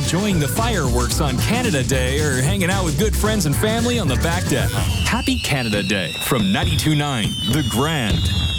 enjoying the fireworks on Canada Day or hanging out with good friends and family on the back deck. Happy Canada Day from 92.9 The Grand.